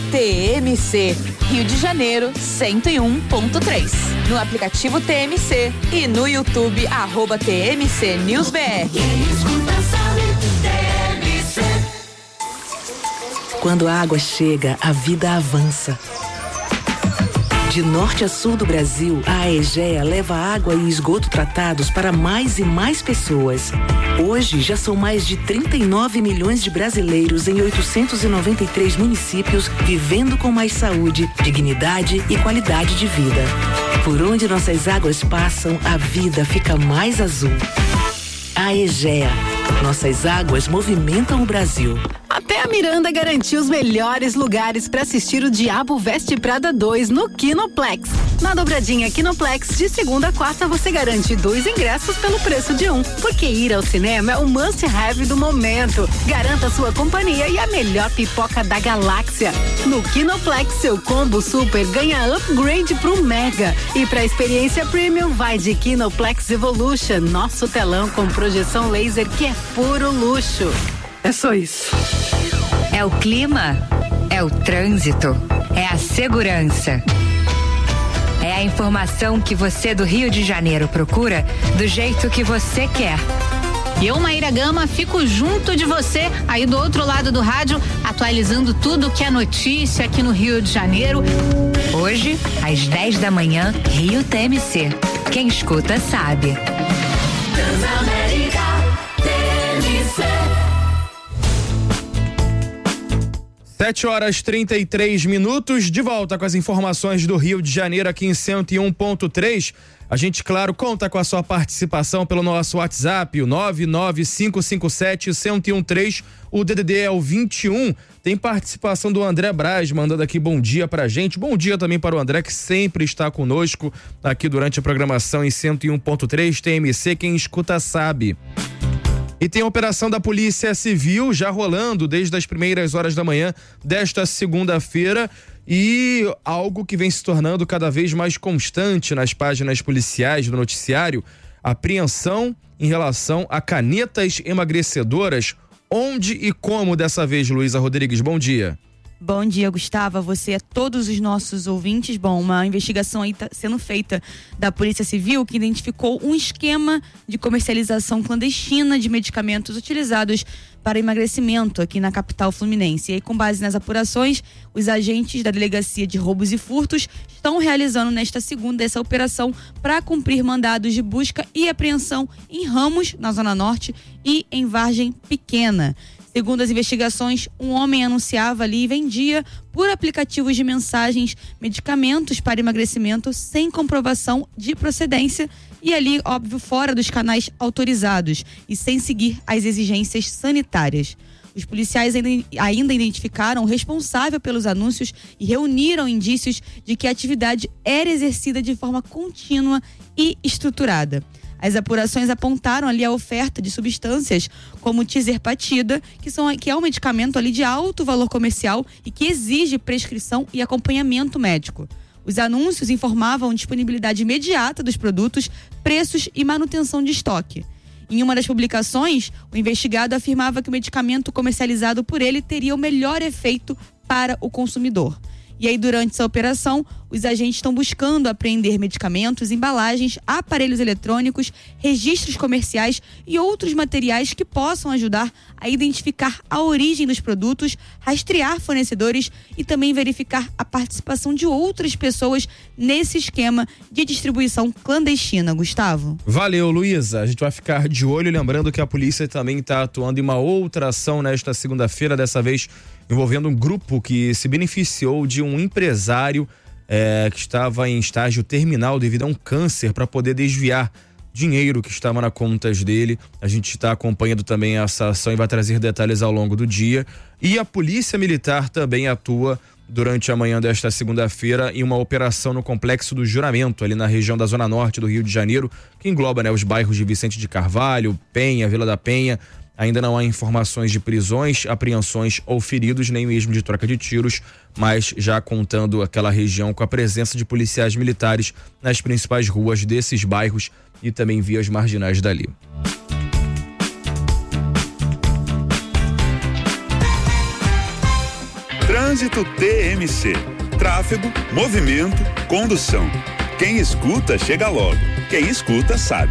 TMC, Rio de Janeiro 101.3. No aplicativo TMC e no YouTube @TMC News BR. Quando a água chega, a vida avança. De norte a sul do Brasil, a Aegea leva água e esgoto tratados para mais e mais pessoas. Hoje, já são mais de 39 milhões de brasileiros em 893 municípios vivendo com mais saúde, dignidade e qualidade de vida. Por onde nossas águas passam, a vida fica mais azul. Aegea. Nossas águas movimentam o Brasil. Até a Miranda garantiu os melhores lugares para assistir o Diabo Veste Prada 2 no Kinoplex. Na dobradinha Kinoplex, de segunda a quarta, você garante 2 ingressos pelo preço de 1. Porque ir ao cinema é o must-have do momento. Garanta sua companhia e a melhor pipoca da galáxia. No Kinoplex, seu combo super ganha upgrade pro Mega. E pra experiência premium, vai de Kinoplex Evolution, nosso telão com projeção laser que é puro luxo. É só isso. É o clima, é o trânsito, é a segurança. É a informação que você do Rio de Janeiro procura do jeito que você quer. Eu, Maíra Gama, fico junto de você aí do outro lado do rádio, atualizando tudo que é notícia aqui no Rio de Janeiro. Hoje, às 10 da manhã, Rio TMC. Quem escuta sabe. Transamérica TMC. 7h33, de volta com as informações do Rio de Janeiro aqui em 101.3. A gente, claro, conta com a sua participação pelo nosso WhatsApp, o 99557-1013, o DDD é o 21. Tem participação do André Braz, mandando aqui bom dia pra gente. Bom dia também para o André, que sempre está conosco aqui durante a programação em 101.3 TMC, quem escuta sabe. E tem a operação da Polícia Civil já rolando desde as primeiras horas da manhã desta segunda-feira e algo que vem se tornando cada vez mais constante nas páginas policiais do noticiário, apreensão em relação a canetas emagrecedoras. Onde e como dessa vez, Luísa Rodrigues? Bom dia. Bom dia, Gustavo, a você e a todos os nossos ouvintes. Bom, uma investigação aí tá sendo feita da Polícia Civil que identificou um esquema de comercialização clandestina de medicamentos utilizados para emagrecimento aqui na capital fluminense. E aí, com base nas apurações, os agentes da Delegacia de Roubos e Furtos estão realizando nesta segunda essa operação para cumprir mandados de busca e apreensão em Ramos, na Zona Norte, e em Vargem Pequena. Segundo as investigações, um homem anunciava ali e vendia por aplicativos de mensagens medicamentos para emagrecimento sem comprovação de procedência e ali, óbvio, fora dos canais autorizados e sem seguir as exigências sanitárias. Os policiais ainda identificaram o responsável pelos anúncios e reuniram indícios de que a atividade era exercida de forma contínua e estruturada. As apurações apontaram ali a oferta de substâncias como tizerpatida, que é um medicamento ali de alto valor comercial e que exige prescrição e acompanhamento médico. Os anúncios informavam disponibilidade imediata dos produtos, preços e manutenção de estoque. Em uma das publicações, o investigado afirmava que o medicamento comercializado por ele teria o melhor efeito para o consumidor. E aí, durante essa operação, os agentes estão buscando apreender medicamentos, embalagens, aparelhos eletrônicos, registros comerciais e outros materiais que possam ajudar a identificar a origem dos produtos, rastrear fornecedores e também verificar a participação de outras pessoas nesse esquema de distribuição clandestina. Gustavo? Valeu, Luísa. A gente vai ficar de olho, lembrando que a polícia também está atuando em uma outra ação nesta segunda-feira, dessa vez envolvendo um grupo que se beneficiou de um empresário que estava em estágio terminal devido a um câncer para poder desviar dinheiro que estava nas contas dele. A gente está acompanhando também essa ação e vai trazer detalhes ao longo do dia. E a Polícia Militar também atua durante a manhã desta segunda-feira em uma operação no Complexo do Juramento, ali na região da Zona Norte do Rio de Janeiro, que engloba, os bairros de Vicente de Carvalho, Penha, Vila da Penha. Ainda não há informações de prisões, apreensões ou feridos, nem mesmo de troca de tiros, mas já contando aquela região com a presença de policiais militares nas principais ruas desses bairros e também vias marginais dali. Trânsito TMC. Tráfego, movimento, condução. Quem escuta, chega logo. Quem escuta, sabe.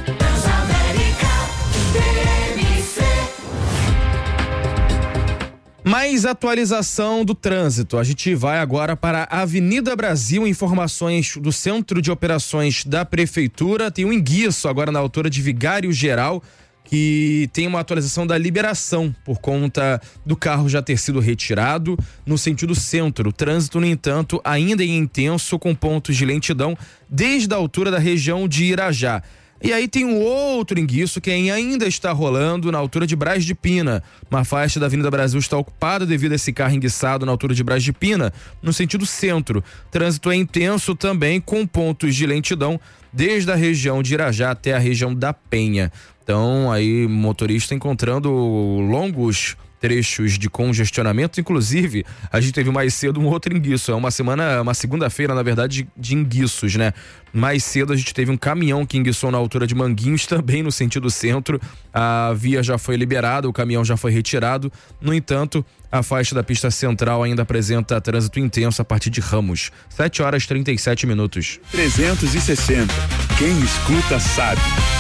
Mais atualização do trânsito. A gente vai agora para a Avenida Brasil. Informações do Centro de Operações da Prefeitura. Tem um enguiço agora na altura de Vigário Geral, que tem uma atualização da liberação por conta do carro já ter sido retirado no sentido centro. O trânsito, no entanto, ainda é intenso, com pontos de lentidão desde a altura da região de Irajá. E aí tem um outro enguiço que ainda está rolando na altura de Braz de Pina. Uma faixa da Avenida Brasil está ocupada devido a esse carro enguiçado na altura de Braz de Pina, no sentido centro. Trânsito é intenso também, com pontos de lentidão desde a região de Irajá até a região da Penha. Então, aí, motorista encontrando longos trechos de congestionamento. Inclusive, a gente teve mais cedo um outro enguiço. É uma segunda-feira, na verdade, de enguiços, né? Mais cedo a gente teve um caminhão que enguiçou na altura de Manguinhos, também no sentido centro. A via já foi liberada, o caminhão já foi retirado. No entanto, a faixa da pista central ainda apresenta trânsito intenso a partir de Ramos. 7h37. 360. Quem escuta, sabe.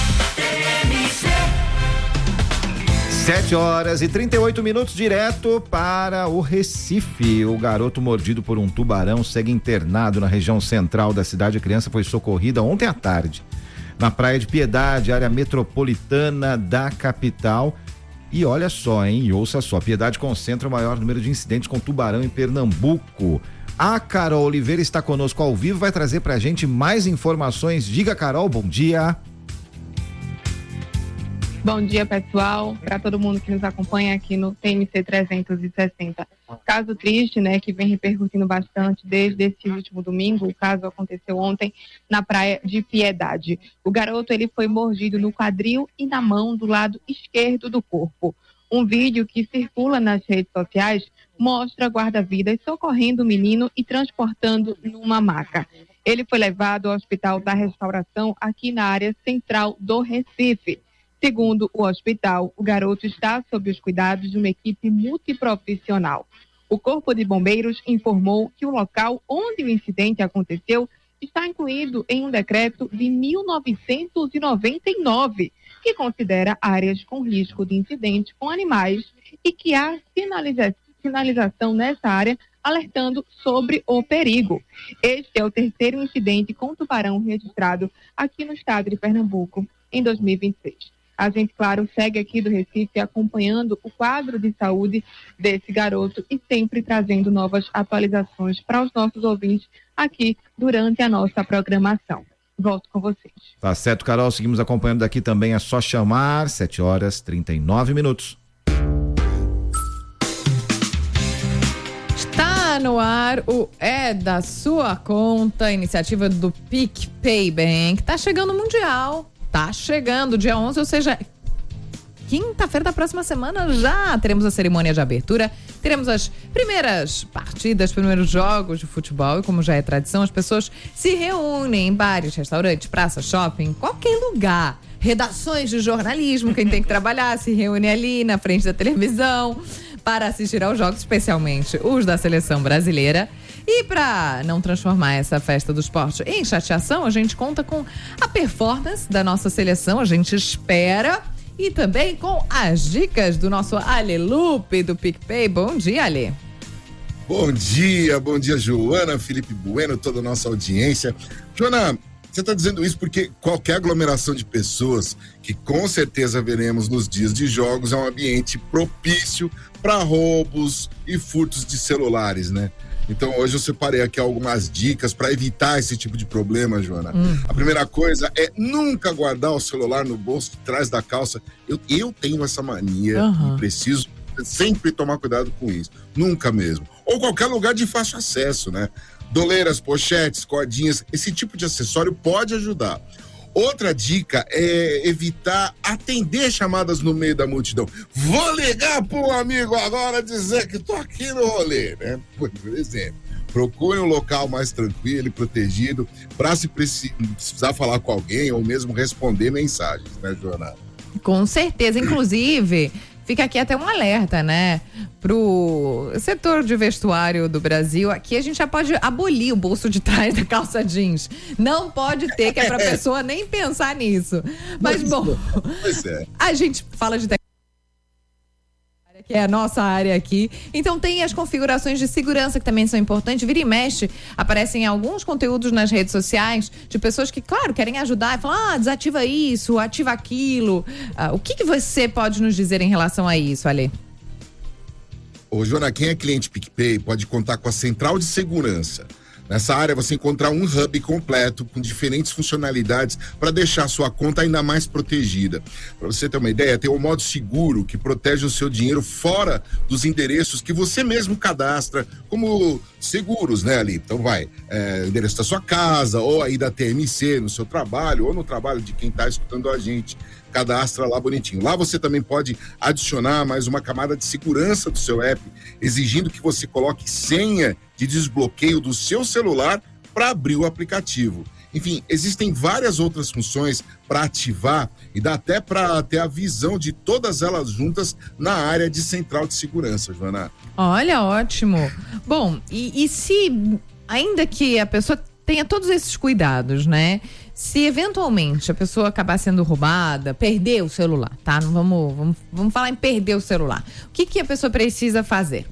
7h38, direto para o Recife. O garoto mordido por um tubarão segue internado na região central da cidade. A criança foi socorrida ontem à tarde na Praia de Piedade, área metropolitana da capital. E olha só, hein? E ouça só, Piedade concentra o maior número de incidentes com tubarão em Pernambuco. A Carol Oliveira está conosco ao vivo, vai trazer pra gente mais informações. Diga, Carol, bom dia. Bom dia, pessoal, para todo mundo que nos acompanha aqui no TMC 360. Caso triste, né, que vem repercutindo bastante desde esse último domingo. O caso aconteceu ontem na Praia de Piedade. O garoto, ele foi mordido no quadril e na mão do lado esquerdo do corpo. Um vídeo que circula nas redes sociais mostra guarda-vidas socorrendo o menino e transportando numa maca. Ele foi levado ao Hospital da Restauração aqui na área central do Recife. Segundo o hospital, o garoto está sob os cuidados de uma equipe multiprofissional. O Corpo de Bombeiros informou que o local onde o incidente aconteceu está incluído em um decreto de 1999, que considera áreas com risco de incidente com animais e que há sinalização nessa área alertando sobre o perigo. Este é o terceiro incidente com tubarão registrado aqui no estado de Pernambuco em 2026. A gente, claro, segue aqui do Recife acompanhando o quadro de saúde desse garoto e sempre trazendo novas atualizações para os nossos ouvintes aqui durante a nossa programação. Volto com vocês. Tá certo, Carol. Seguimos acompanhando daqui também. É só chamar. 7h39. Está no ar o É da Sua Conta, iniciativa do PicPay Bank. Tá chegando o Mundial. Tá chegando dia 11, ou seja, quinta-feira da próxima semana já teremos a cerimônia de abertura, teremos as primeiras partidas, primeiros jogos de futebol e, como já é tradição, as pessoas se reúnem em bares, restaurantes, praças, shopping, qualquer lugar. Redações de jornalismo, quem tem que trabalhar se reúne ali na frente da televisão para assistir aos jogos, especialmente os da seleção brasileira. E para não transformar essa festa do esporte em chateação, a gente conta com a performance da nossa seleção, a gente espera, e também com as dicas do nosso Ale Lupe do PicPay. Bom dia, Ale. Bom dia, Joana, Felipe Bueno, toda a nossa audiência. Joana, você está dizendo isso porque qualquer aglomeração de pessoas, que com certeza veremos nos dias de jogos, é um ambiente propício para roubos e furtos de celulares, né? Então hoje eu separei aqui algumas dicas para evitar esse tipo de problema, Joana. A primeira coisa é nunca guardar o celular no bolso de trás da calça. Eu tenho essa mania e preciso sempre tomar cuidado com isso. Nunca mesmo. Ou qualquer lugar de fácil acesso, né? Doleiras, pochetes, cordinhas, esse tipo de acessório pode ajudar. Outra dica é evitar atender chamadas no meio da multidão. Vou ligar para um amigo agora dizer que tô aqui no rolê, né? Por exemplo, procure um local mais tranquilo e protegido para se precisar falar com alguém ou mesmo responder mensagens, né, Joana? Com certeza, inclusive, fica aqui até um alerta, né? Pro setor de vestuário do Brasil. Aqui a gente já pode abolir o bolso de trás da calça jeans. Não pode ter, que é pra pessoa nem pensar nisso. Mas, bom, a gente fala de que é a nossa área aqui. Então tem as configurações de segurança que também são importantes. Vira e mexe, aparecem alguns conteúdos nas redes sociais de pessoas que, claro, querem ajudar e falam, desativa isso, ativa aquilo. O que você pode nos dizer em relação a isso, Ale? Ô, Joana, quem é cliente PicPay pode contar com a central de segurança. Nessa área você encontrar um hub completo com diferentes funcionalidades para deixar a sua conta ainda mais protegida. Para você ter uma ideia, tem um modo seguro que protege o seu dinheiro fora dos endereços que você mesmo cadastra como seguros, né, ali. Então endereço da sua casa ou aí da TMC no seu trabalho ou no trabalho de quem está escutando a gente. Cadastra lá bonitinho. Lá você também pode adicionar mais uma camada de segurança do seu app, exigindo que você coloque senha de desbloqueio do seu celular para abrir o aplicativo. Enfim, existem várias outras funções para ativar e dá até para ter a visão de todas elas juntas na área de central de segurança, Joana. Olha, ótimo. Bom, e se ainda que a pessoa tenha todos esses cuidados, né? Se eventualmente a pessoa acabar sendo roubada, perder o celular, tá? Não vamos falar em perder o celular. O que a pessoa precisa fazer?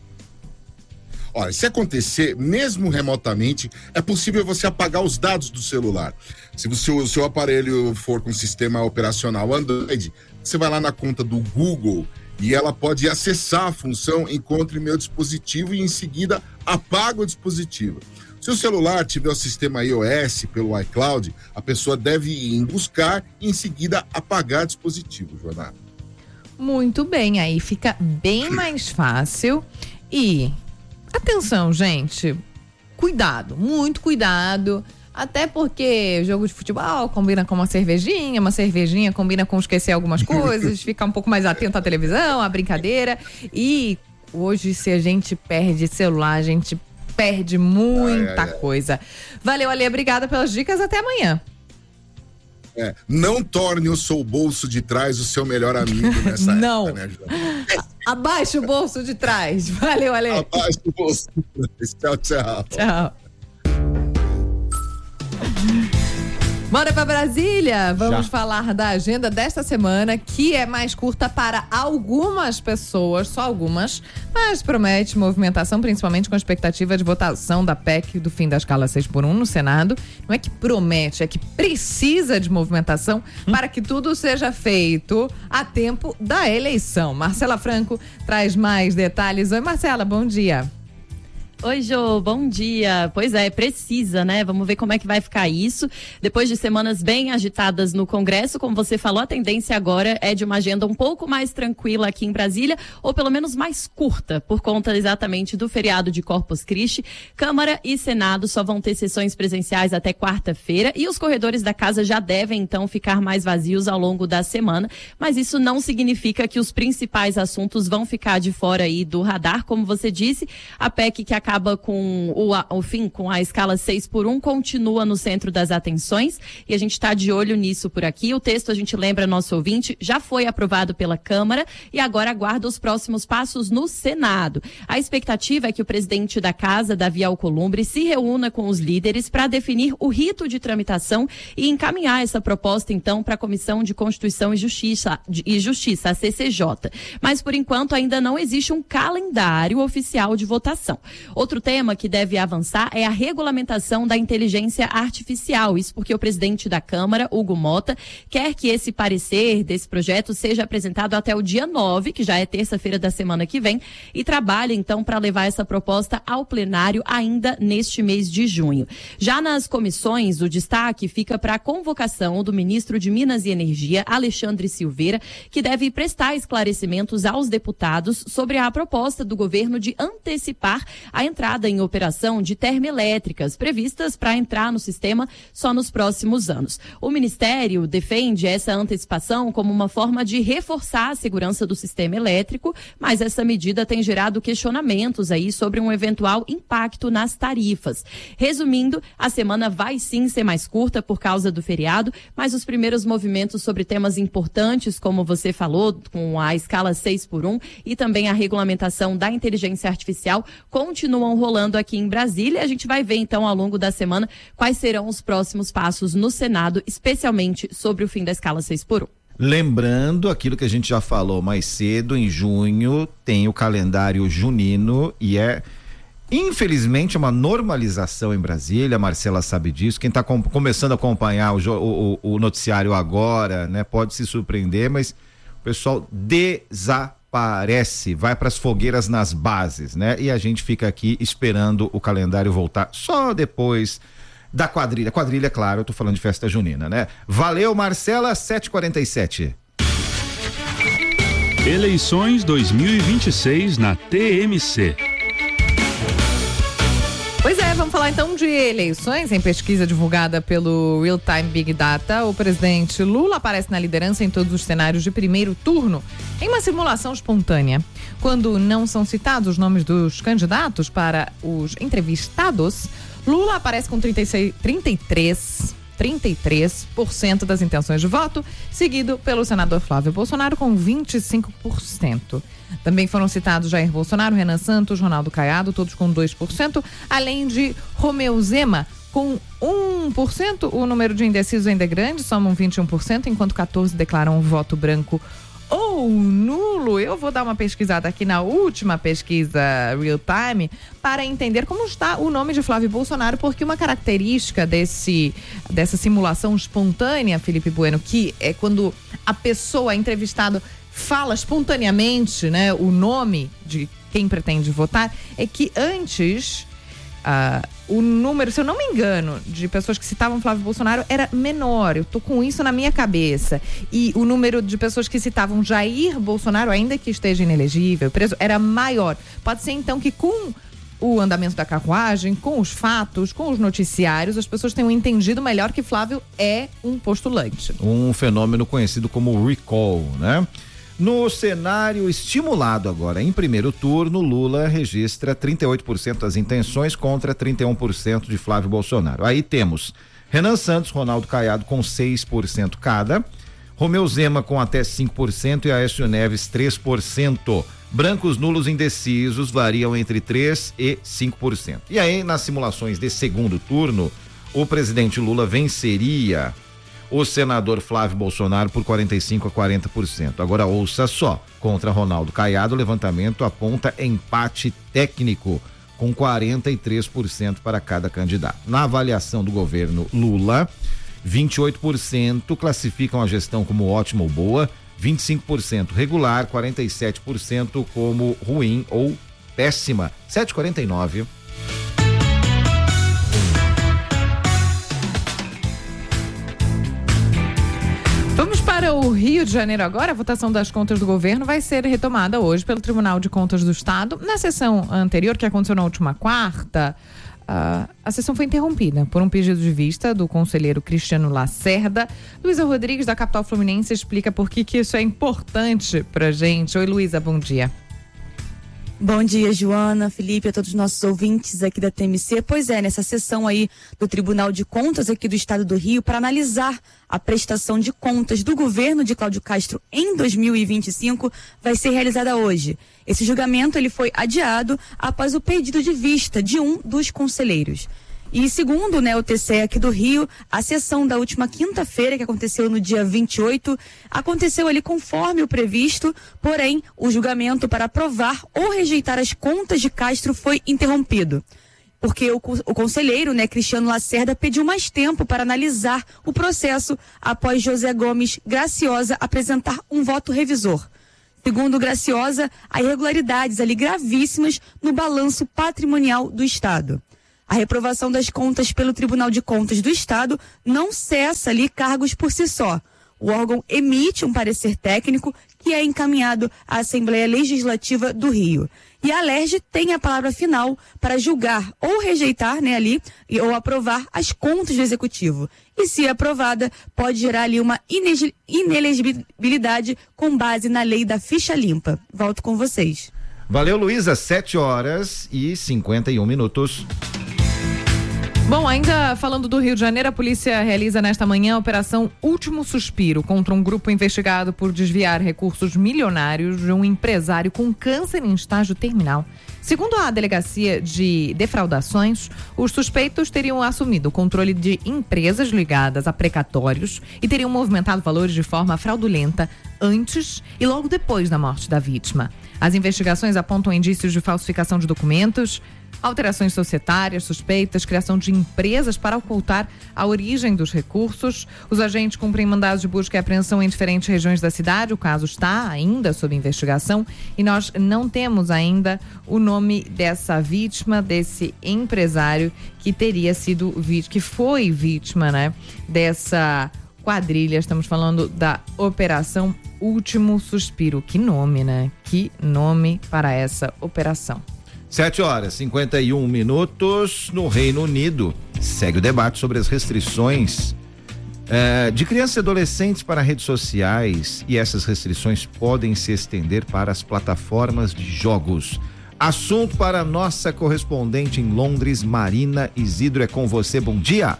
Olha, se acontecer, mesmo remotamente, é possível você apagar os dados do celular. Se o seu aparelho for com sistema operacional Android, você vai lá na conta do Google e ela pode acessar a função Encontre meu dispositivo e em seguida apaga o dispositivo. Se o celular tiver o sistema iOS pelo iCloud, a pessoa deve ir em buscar e em seguida apagar o dispositivo, Joana. Muito bem, aí fica bem mais fácil. E atenção, gente, cuidado, muito cuidado. Até porque jogo de futebol combina com uma cervejinha combina com esquecer algumas coisas, ficar um pouco mais atento à televisão, à brincadeira. E hoje, se a gente perde celular, a gente perde muita coisa. Valeu, Ale, obrigada pelas dicas, até amanhã. Não torne o seu bolso de trás o seu melhor amigo nessa época, né, Joana? Abaixa o bolso de trás. Valeu, Ale. Abaixa o bolso de trás. Tchau, tchau. Tchau. Bora pra Brasília, vamos falar da agenda desta semana, que é mais curta para algumas pessoas, só algumas, mas promete movimentação, principalmente com a expectativa de votação da PEC do fim da escala 6x1 no Senado. Não é que promete, é que precisa de movimentação para que tudo seja feito a tempo da eleição. Marcela Franco traz mais detalhes. Oi, Marcela, bom dia. Oi, Jô, bom dia. Pois é, precisa, né? Vamos ver como é que vai ficar isso. Depois de semanas bem agitadas no Congresso, como você falou, a tendência agora é de uma agenda um pouco mais tranquila aqui em Brasília, ou pelo menos mais curta, por conta exatamente do feriado de Corpus Christi. Câmara e Senado só vão ter sessões presenciais até quarta-feira e os corredores da casa já devem, então, ficar mais vazios ao longo da semana, mas isso não significa que os principais assuntos vão ficar de fora aí do radar. Como você disse, a PEC que acaba com com a escala 6x1 continua no centro das atenções e a gente está de olho nisso por aqui. O texto, a gente lembra, nosso ouvinte, já foi aprovado pela Câmara e agora aguarda os próximos passos no Senado. A expectativa é que o presidente da Casa, Davi Alcolumbre, se reúna com os líderes para definir o rito de tramitação e encaminhar essa proposta, então, para a Comissão de Constituição e Justiça, a CCJ. Mas, por enquanto, ainda não existe um calendário oficial de votação. Outro tema que deve avançar é a regulamentação da inteligência artificial. Isso porque o presidente da Câmara, Hugo Mota, quer que esse parecer desse projeto seja apresentado até o dia 9, que já é terça-feira da semana que vem, e trabalha, então, para levar essa proposta ao plenário ainda neste mês de junho. Já nas comissões, o destaque fica para a convocação do ministro de Minas e Energia, Alexandre Silveira, que deve prestar esclarecimentos aos deputados sobre a proposta do governo de antecipar a entrada em operação de termoelétricas, previstas para entrar no sistema só nos próximos anos. O Ministério defende essa antecipação como uma forma de reforçar a segurança do sistema elétrico, mas essa medida tem gerado questionamentos aí sobre um eventual impacto nas tarifas. Resumindo, a semana vai sim ser mais curta por causa do feriado, mas os primeiros movimentos sobre temas importantes, como você falou, com a escala 6x1 e também a regulamentação da inteligência artificial, continuam rolando aqui em Brasília. A gente vai ver então ao longo da semana quais serão os próximos passos no Senado, especialmente sobre o fim da escala 6x1. Lembrando aquilo que a gente já falou mais cedo, em junho tem o calendário junino e infelizmente uma normalização em Brasília. A Marcela sabe disso. Quem está começando a acompanhar o noticiário agora, né, pode se surpreender, mas o pessoal desaparece, vai para as fogueiras nas bases, né? E a gente fica aqui esperando o calendário voltar só depois da quadrilha. Quadrilha, claro, eu tô falando de festa junina, né? Valeu, Marcela, 7h47. Eleições 2026 na TMC. Pois é, vamos falar então de eleições. Em pesquisa divulgada pelo Real Time Big Data, o presidente Lula aparece na liderança em todos os cenários de primeiro turno, em uma simulação espontânea. Quando não são citados os nomes dos candidatos para os entrevistados, Lula aparece com 33% das intenções de voto, seguido pelo senador Flávio Bolsonaro com 25%. Também foram citados Jair Bolsonaro, Renan Santos, Ronaldo Caiado, todos com 2%, além de Romeu Zema com 1%. O número de indecisos ainda é grande, somam 21%, enquanto 14% declaram voto branco ou nulo. Eu vou dar uma pesquisada aqui na última pesquisa Real Time para entender como está o nome de Flávio Bolsonaro, porque uma característica dessa simulação espontânea, Felipe Bueno, que é quando a pessoa entrevistada fala espontaneamente, né, o nome de quem pretende votar, é que antes o número, se eu não me engano, de pessoas que citavam Flávio Bolsonaro era menor. Eu tô com isso na minha cabeça. E o número de pessoas que citavam Jair Bolsonaro, ainda que esteja inelegível, preso, era maior. Pode ser então que com o andamento da carruagem, com os fatos, com os noticiários, as pessoas tenham entendido melhor que Flávio é um postulante. Um fenômeno conhecido como recall, né? No cenário estimulado agora, em primeiro turno, Lula registra 38% das intenções contra 31% de Flávio Bolsonaro. Aí temos Renan Santos, Ronaldo Caiado com 6% cada, Romeu Zema com até 5% e Aécio Neves 3%. Brancos, nulos, indecisos variam entre 3% e 5%. E aí, nas simulações de segundo turno, o presidente Lula venceria o senador Flávio Bolsonaro por 45% a 40%. Agora ouça só, contra Ronaldo Caiado, o levantamento aponta empate técnico, com 43% para cada candidato. Na avaliação do governo Lula, 28% classificam a gestão como ótima ou boa, 25% regular, 47% como ruim ou péssima. 7h49. Vamos para o Rio de Janeiro agora. A votação das contas do governo vai ser retomada hoje pelo Tribunal de Contas do Estado. Na sessão anterior, que aconteceu na última quarta, a sessão foi interrompida por um pedido de vista do conselheiro Cristiano Lacerda. Luísa Rodrigues, da Capital Fluminense, explica por que isso é importante pra gente. Oi, Luísa, bom dia. Bom dia, Joana, Felipe, a todos os nossos ouvintes aqui da TMC. Pois é, nessa sessão aí do Tribunal de Contas aqui do Estado do Rio, para analisar a prestação de contas do governo de Cláudio Castro em 2025, vai ser realizada hoje. Esse julgamento ele foi adiado após o pedido de vista de um dos conselheiros. E segundo, o TCE aqui do Rio, a sessão da última quinta-feira, que aconteceu no dia 28, aconteceu ali conforme o previsto, porém, o julgamento para aprovar ou rejeitar as contas de Castro foi interrompido. Porque o conselheiro, Cristiano Lacerda, pediu mais tempo para analisar o processo após José Gomes Graciosa apresentar um voto revisor. Segundo Graciosa, há irregularidades ali gravíssimas no balanço patrimonial do Estado. A reprovação das contas pelo Tribunal de Contas do Estado não cessa ali cargos por si só. O órgão emite um parecer técnico que é encaminhado à Assembleia Legislativa do Rio. E a Alerj tem a palavra final para julgar ou rejeitar, né, ali, ou aprovar as contas do Executivo. E se aprovada, pode gerar ali uma inelegibilidade com base na lei da ficha limpa. Volto com vocês. Valeu, Luísa. 7h51. Bom, ainda falando do Rio de Janeiro, a polícia realiza nesta manhã a Operação Último Suspiro contra um grupo investigado por desviar recursos milionários de um empresário com câncer em estágio terminal. Segundo a Delegacia de Defraudações, os suspeitos teriam assumido o controle de empresas ligadas a precatórios e teriam movimentado valores de forma fraudulenta antes e logo depois da morte da vítima. As investigações apontam indícios de falsificação de documentos, alterações societárias, suspeitas, criação de empresas para ocultar a origem dos recursos. Os agentes cumprem mandados de busca e apreensão em diferentes regiões da cidade. O caso está ainda sob investigação e nós não temos ainda o nome dessa vítima, desse empresário que teria sido que foi vítima, né, dessa quadrilha. Estamos falando da Operação Último Suspiro. Que nome, né? Que nome para essa operação. 7h51. No Reino Unido, segue o debate sobre as restrições de crianças e adolescentes para redes sociais, e essas restrições podem se estender para as plataformas de jogos. Assunto para a nossa correspondente em Londres, Marina Isidro. É com você, bom dia.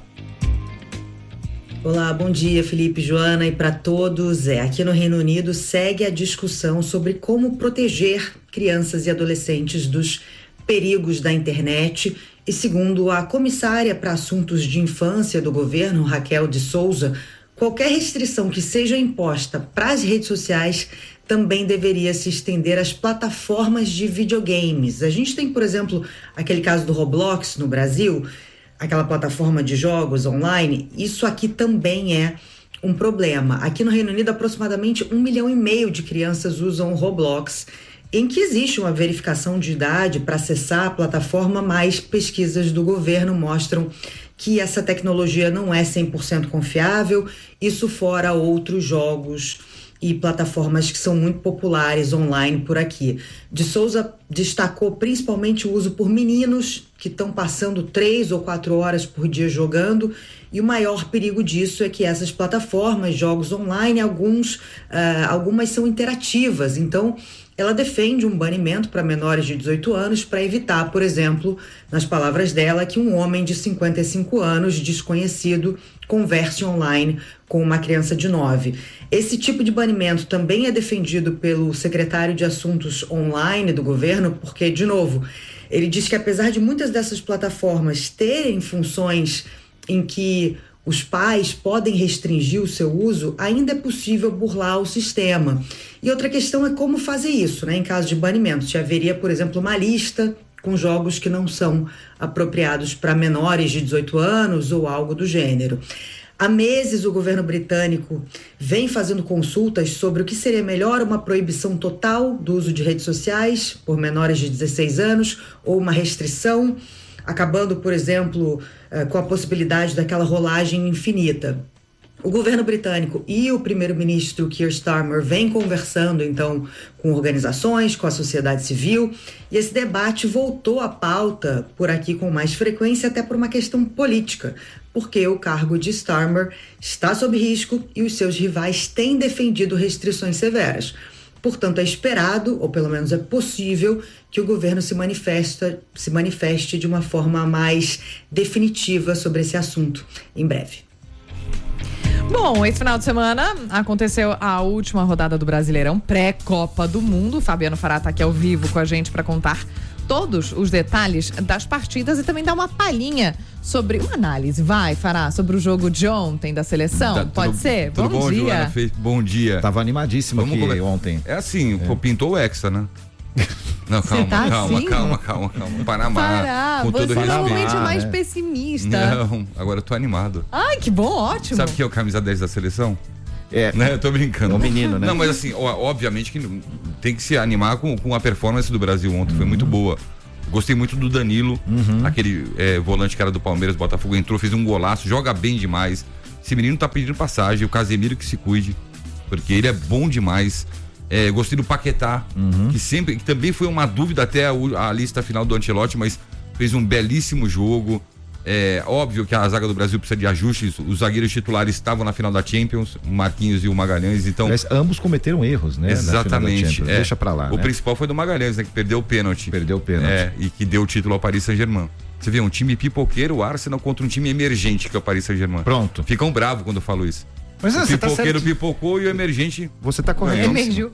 Olá, bom dia, Felipe, Joana, e para todos. Aqui no Reino Unido segue a discussão sobre como proteger crianças e adolescentes dos perigos da internet. E segundo a comissária para assuntos de infância do governo, Raquel de Souza, qualquer restrição que seja imposta para as redes sociais também deveria se estender às plataformas de videogames. A gente tem, por exemplo, aquele caso do Roblox no Brasil, aquela plataforma de jogos online. Isso aqui também é um problema. Aqui no Reino Unido, aproximadamente 1,5 milhão de crianças usam o Roblox, em que existe uma verificação de idade para acessar a plataforma, mas pesquisas do governo mostram que essa tecnologia não é 100% confiável, isso fora outros jogos e plataformas que são muito populares online por aqui. De Souza destacou principalmente o uso por meninos que estão passando 3 ou 4 horas por dia jogando, e o maior perigo disso é que essas plataformas, jogos online, algumas são interativas, então ela defende um banimento para menores de 18 anos para evitar, por exemplo, nas palavras dela, que um homem de 55 anos, desconhecido, converse online com uma criança de 9. Esse tipo de banimento também é defendido pelo secretário de Assuntos Online do governo, porque, de novo, ele diz que apesar de muitas dessas plataformas terem funções em que os pais podem restringir o seu uso, ainda é possível burlar o sistema. E outra questão é como fazer isso, né? Em caso de banimento, se haveria, por exemplo, uma lista com jogos que não são apropriados para menores de 18 anos ou algo do gênero. Há meses o governo britânico vem fazendo consultas sobre o que seria melhor, uma proibição total do uso de redes sociais por menores de 16 anos ou uma restrição, acabando, por exemplo, com a possibilidade daquela rolagem infinita. O governo britânico e o primeiro-ministro Keir Starmer vêm conversando, então, com organizações, com a sociedade civil, e esse debate voltou à pauta por aqui com mais frequência, até por uma questão política, porque o cargo de Starmer está sob risco e os seus rivais têm defendido restrições severas. Portanto, é esperado, ou pelo menos é possível, que o governo se manifeste de uma forma mais definitiva sobre esse assunto em breve. Bom, esse final de semana aconteceu a última rodada do Brasileirão pré-Copa do Mundo. O Fabiano Fará está aqui ao vivo com a gente para contar todos os detalhes das partidas e também dar uma palhinha sobre uma análise, Fará, sobre o jogo de ontem da seleção. Pode ser? Tudo bom, dia. Joana? Bom dia. Tava animadíssimo aqui ontem. É assim, pintou o Hexa, né? Não, calma, calma. Panamá, com todo você respeito. normalmente é mais pessimista. Não, agora eu tô animado. Ai, que bom, ótimo. Sabe o que é o camisa 10 da seleção? É. Né? Eu tô brincando. É um menino, né? Não, mas assim, obviamente que tem que se animar com a performance do Brasil ontem, foi muito boa. Gostei muito do Danilo, aquele volante que era do Palmeiras, Botafogo, entrou, fez um golaço, joga bem demais. Esse menino tá pedindo passagem, o Casemiro que se cuide, porque ele é bom demais. Gostei do Paquetá, que também foi uma dúvida até a lista final do Ancelotti, mas fez um belíssimo jogo. Óbvio que a zaga do Brasil precisa de ajustes. Os zagueiros titulares estavam na final da Champions, o Marquinhos e o Magalhães, então... Mas ambos cometeram erros, né? Exatamente. Deixa pra lá, O né? principal foi do Magalhães, né? Que perdeu o pênalti. E que deu o título ao Paris Saint-Germain. Você vê, um time pipoqueiro, o Arsenal contra um time emergente, que é o Paris Saint-Germain. Pronto. Ficam bravos quando eu falo isso. Mas o você tá pipoqueiro certo. pipocou e o emergente... Você tá correto. Emergiu.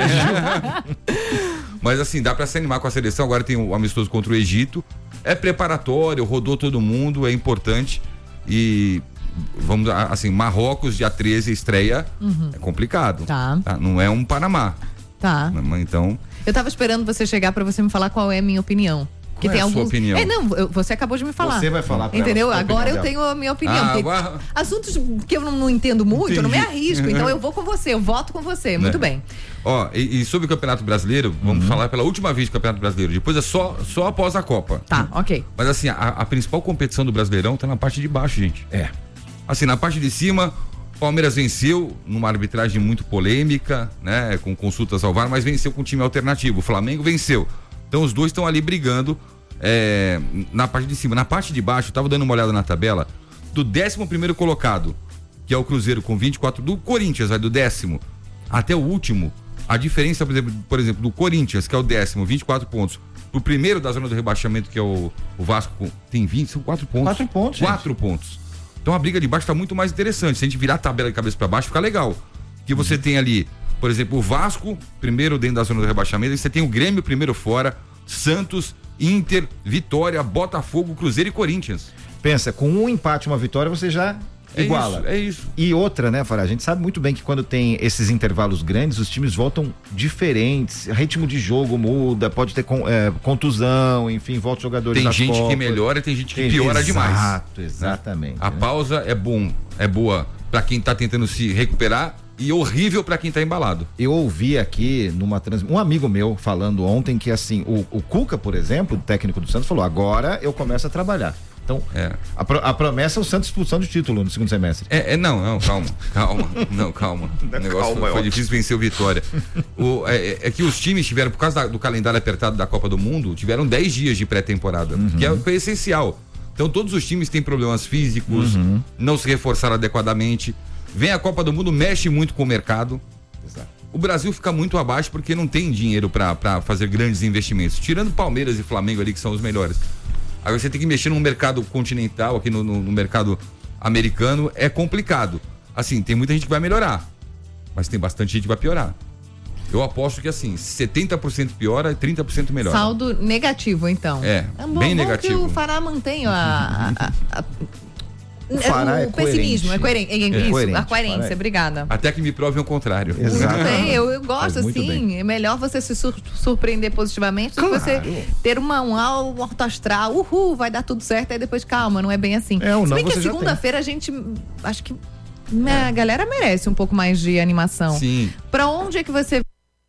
Mas assim, dá pra se animar com a seleção. Agora tem o amistoso contra o Egito. É preparatório, rodou todo mundo, é importante. E vamos, assim, Marrocos, dia 13, estreia. É complicado. Tá. Não é um Panamá. Tá. Então... Eu tava esperando você chegar pra você me falar qual é a minha opinião. Porque tem a sua alguns... opinião? Você acabou de me falar. Você vai falar pra Entendeu? ela, Agora eu dela. tenho a minha opinião. Assuntos que eu não entendo muito, eu não me arrisco. Então eu vou com você, eu voto com você. Muito bem. Ó, e sobre o Campeonato Brasileiro, vamos falar pela última vez do Campeonato Brasileiro. Depois é só após a Copa. Tá, ok. Mas assim, a principal competição do Brasileirão tá na parte de baixo, gente. Assim, na parte de cima, Palmeiras venceu numa arbitragem muito polêmica, né? Com consultas ao VAR, mas venceu com um time alternativo. O Flamengo venceu. Então os dois estão ali brigando na parte de cima. Na parte de baixo, eu tava dando uma olhada na tabela do 11º colocado, que é o Cruzeiro com 24, do Corinthians, do 10º até o último. A diferença, por exemplo, do Corinthians, que é o 10º, 24 pontos, pro primeiro da zona do rebaixamento, que é o Vasco, tem 20, são 4 pontos. 4 pontos. 4 pontos. Então a briga de baixo tá muito mais interessante. Se a gente virar a tabela de cabeça para baixo, fica legal. Que você tem ali, por exemplo, o Vasco, primeiro dentro da zona do rebaixamento, e você tem o Grêmio primeiro fora, Santos, Inter, Vitória, Botafogo, Cruzeiro e Corinthians. Pensa, com um empate e uma vitória você já iguala. É isso. E outra, né, Fará? A gente sabe muito bem que quando tem esses intervalos grandes, os times voltam diferentes, ritmo de jogo muda, pode ter contusão, enfim, volta jogadores. Tem gente que melhora e tem gente que piora demais. Exato, exatamente. A pausa é boa pra quem tá tentando se recuperar e horrível pra quem tá embalado. Eu ouvi aqui numa transmissão, um amigo meu falando ontem que assim, o Cuca, por exemplo, o técnico do Santos, falou: agora eu começo a trabalhar. Então, a promessa é o Santos expulsão de título no segundo semestre. Não, calma. O negócio foi difícil vencer o Vitória. É que os times tiveram, por causa do calendário apertado da Copa do Mundo, tiveram 10 dias de pré-temporada, que foi essencial. Então todos os times têm problemas físicos, não se reforçaram adequadamente. Vem a Copa do Mundo, mexe muito com o mercado. Exato. O Brasil fica muito abaixo porque não tem dinheiro para fazer grandes investimentos. Tirando Palmeiras e Flamengo ali, que são os melhores. Agora você tem que mexer no mercado continental, aqui no mercado americano, é complicado. Assim, tem muita gente que vai melhorar, mas tem bastante gente que vai piorar. Eu aposto que assim, 70% piora e 30% melhora. Saldo negativo, então. Bem negativo. Que o Fará mantém o Fará o pessimismo, é coerente. Isso, a coerência, obrigada. Até que me prove o contrário. Exato. Eu gosto assim, é melhor você se surpreender positivamente do que você ter um alto astral, vai dar tudo certo, aí depois calma, não é bem assim. Se bem que a segunda-feira a gente, acho que a galera merece um pouco mais de animação. Sim. Pra onde é que você...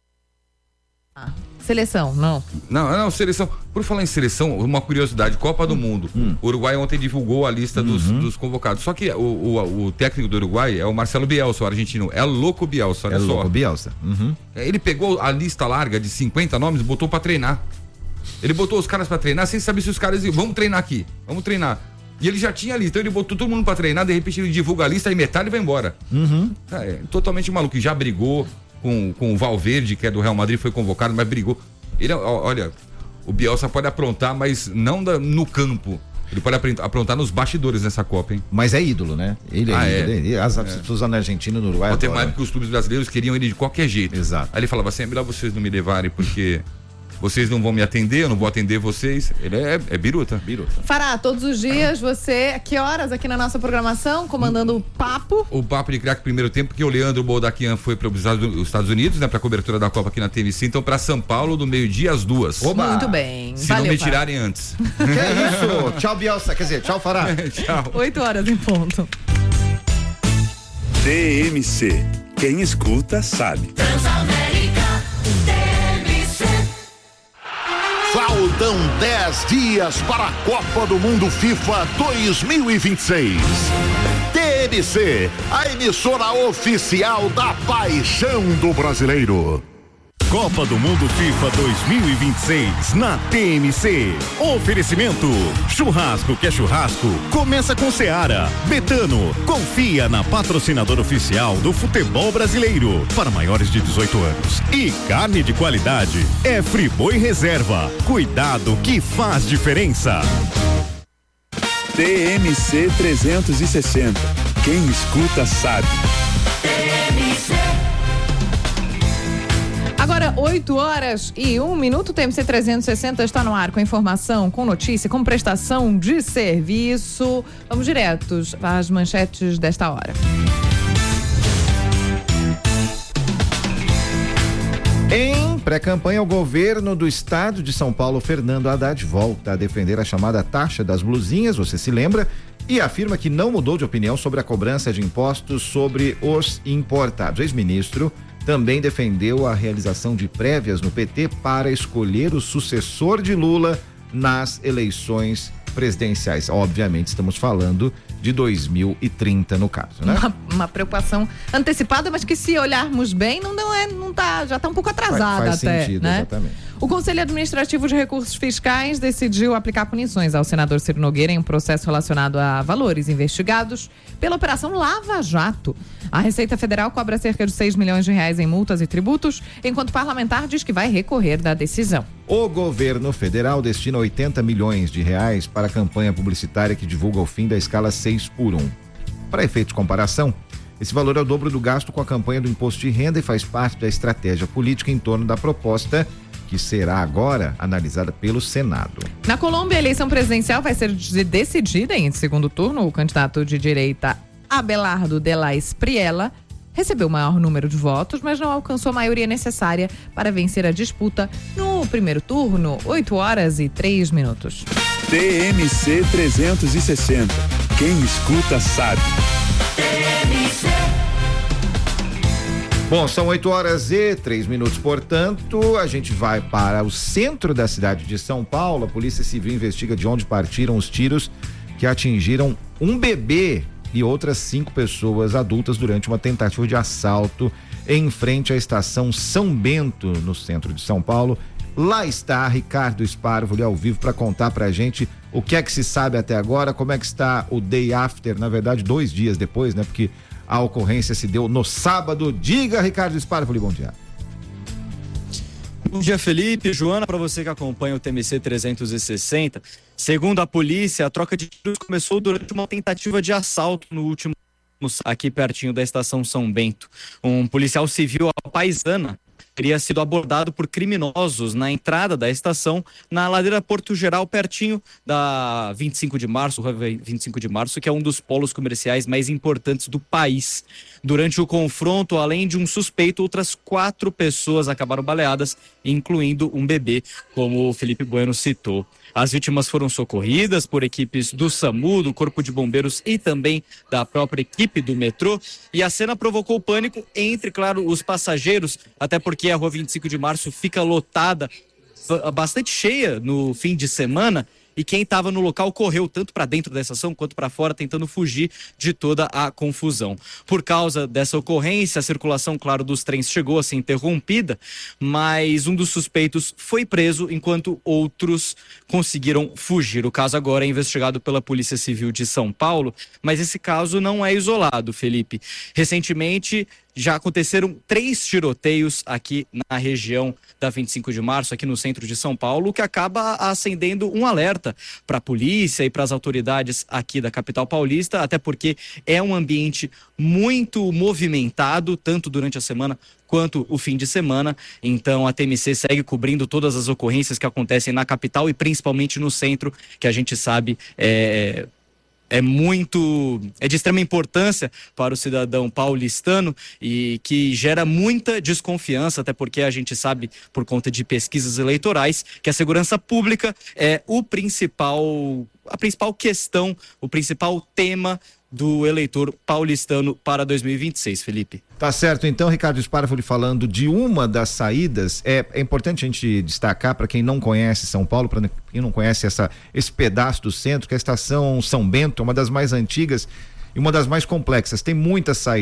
Seleção, não, seleção. Por falar em seleção, uma curiosidade, Copa do Mundo. O Uruguai ontem divulgou a lista dos convocados. Só que o técnico do Uruguai é o Marcelo Bielsa, o argentino. É louco Bielsa, olha só. Louco Bielsa. Ele pegou a lista larga de 50 nomes e botou pra treinar. Ele botou os caras pra treinar sem saber se os caras iam, vamos treinar aqui, vamos treinar. E ele já tinha a lista, então ele botou todo mundo pra treinar, de repente ele divulga a lista e metade vai embora. Totalmente maluco, e já brigou com o Valverde, que é do Real Madrid, foi convocado, mas brigou. Ele, olha, o Bielsa pode aprontar, mas não no campo. Ele pode aprontar nos bastidores nessa Copa, hein? Mas é ídolo, né? Ele é ídolo. As pessoas na Argentina, no Uruguai. Tem uma época que os clubes brasileiros queriam ele de qualquer jeito. Exato. Aí ele falava assim: é melhor vocês não me levarem, porque vocês não vão me atender, eu não vou atender vocês. Ele é biruta. Fará, todos os dias você, a que horas aqui na nossa programação, comandando o papo? O papo de craque primeiro tempo, porque o Leandro Boldaquian foi para os Estados Unidos, né, para cobertura da Copa aqui na TMC, então para São Paulo do meio-dia às 2. Oba! Muito bem. Se não me tirarem antes. Que é isso? Tchau, Bielsa, quer dizer, tchau, Fará. Tchau. 8h em ponto. TMC, quem escuta sabe. Faltam 10 dias para a Copa do Mundo FIFA 2026. TMC, a emissora oficial da paixão do brasileiro. Copa do Mundo FIFA 2026 na TMC. Oferecimento: churrasco que é churrasco, começa com Seara. Betano, confia na patrocinadora oficial do futebol brasileiro para maiores de 18 anos. E carne de qualidade é Friboi Reserva. Cuidado que faz diferença. TMC 360. Quem escuta sabe. Agora, 8h01, TMC 360 está no ar com informação, com notícia, com prestação de serviço. Vamos diretos às manchetes desta hora. Em pré-campanha, o governo do estado de São Paulo, Fernando Haddad, volta a defender a chamada taxa das blusinhas, você se lembra, e afirma que não mudou de opinião sobre a cobrança de impostos sobre os importados. O ex-ministro também defendeu a realização de prévias no PT para escolher o sucessor de Lula nas eleições presidenciais. Obviamente, estamos falando de 2030 no caso, né? Uma preocupação antecipada, mas que se olharmos bem, já está um pouco atrasada faz até, sentido, né? Exatamente. O Conselho Administrativo de Recursos Fiscais decidiu aplicar punições ao senador Ciro Nogueira em um processo relacionado a valores investigados pela Operação Lava Jato. A Receita Federal cobra cerca de 6 milhões de reais em multas e tributos, enquanto o parlamentar diz que vai recorrer da decisão. O governo federal destina 80 milhões de reais para a campanha publicitária que divulga o fim da escala 6x1. Para efeito de comparação, esse valor é o dobro do gasto com a campanha do imposto de renda e faz parte da estratégia política em torno da proposta que será agora analisada pelo Senado. Na Colômbia, a eleição presidencial vai ser decidida em segundo turno. O candidato de direita Abelardo de la Espriella recebeu o maior número de votos, mas não alcançou a maioria necessária para vencer a disputa no primeiro turno. 8h03. TMC 360. Quem escuta sabe. Bom, são 8h03, portanto, a gente vai para o centro da cidade de São Paulo. A Polícia Civil investiga de onde partiram os tiros que atingiram um bebê e outras 5 pessoas adultas durante uma tentativa de assalto em frente à estação São Bento, no centro de São Paulo. Lá está Ricardo Sparvoli ao vivo para contar pra gente o que é que se sabe até agora, como é que está o day after, na verdade 2 dias depois, né? Porque a ocorrência se deu no sábado. Diga, Ricardo Sparvoli, bom dia. Bom dia, Felipe, Joana, para você que acompanha o TMC 360. Segundo a polícia, a troca de tiros começou durante uma tentativa de assalto no último aqui pertinho da estação São Bento. Um policial civil paisana teria sido abordado por criminosos na entrada da estação, na ladeira Porto Geral, pertinho da 25 de março, que é um dos polos comerciais mais importantes do país. Durante o confronto, além de um suspeito, outras 4 pessoas acabaram baleadas, incluindo um bebê, como o Felipe Bueno citou. As vítimas foram socorridas por equipes do SAMU, do Corpo de Bombeiros e também da própria equipe do metrô. E a cena provocou pânico entre, claro, os passageiros, até porque a rua 25 de março fica lotada, bastante cheia no fim de semana. E quem estava no local correu tanto para dentro da estação quanto para fora, tentando fugir de toda a confusão. Por causa dessa ocorrência, a circulação, claro, dos trens chegou a ser interrompida, mas um dos suspeitos foi preso enquanto outros conseguiram fugir. O caso agora é investigado pela Polícia Civil de São Paulo, mas esse caso não é isolado, Felipe. Recentemente, já aconteceram 3 tiroteios aqui na região da 25 de março, aqui no centro de São Paulo, o que acaba acendendo um alerta para a polícia e para as autoridades aqui da capital paulista, até porque é um ambiente muito movimentado, tanto durante a semana quanto o fim de semana. Então a TMC segue cobrindo todas as ocorrências que acontecem na capital e principalmente no centro, que a gente sabe é de extrema importância para o cidadão paulistano e que gera muita desconfiança, até porque a gente sabe, por conta de pesquisas eleitorais, que a segurança pública é a principal questão, o principal tema do eleitor paulistano para 2026, Felipe. Tá certo, então, Ricardo Sparvoli falando de uma das saídas. É importante a gente destacar para quem não conhece São Paulo, para quem não conhece esse pedaço do centro, que a estação São Bento é uma das mais antigas e uma das mais complexas. Tem muitas saídas.